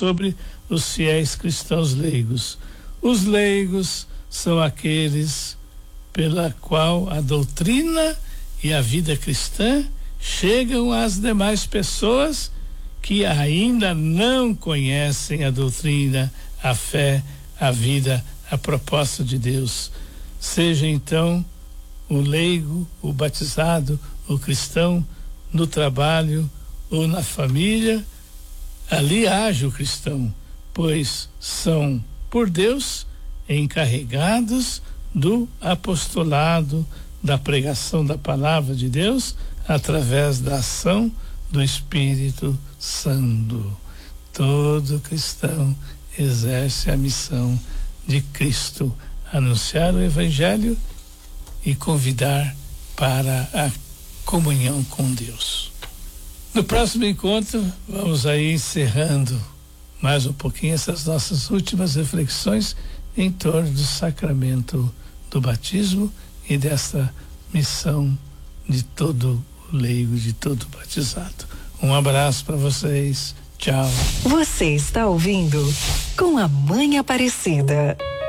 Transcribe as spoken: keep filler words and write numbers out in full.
sobre os fiéis cristãos leigos. Os leigos são aqueles pela qual a doutrina e a vida cristã chegam às demais pessoas que ainda não conhecem a doutrina, a fé, a vida, a proposta de Deus. Seja então o leigo, o batizado, o cristão, no trabalho ou na família, ali age o cristão, pois são, por Deus, encarregados do apostolado, da pregação da palavra de Deus, através da ação do Espírito Santo. Todo cristão exerce a missão de Cristo, anunciar o Evangelho e convidar para a comunhão com Deus. No próximo encontro, vamos aí encerrando mais um pouquinho essas nossas últimas reflexões em torno do sacramento do batismo e dessa missão de todo o leigo, de todo batizado. Um abraço para vocês. Tchau. Você está ouvindo Com a Mãe Aparecida.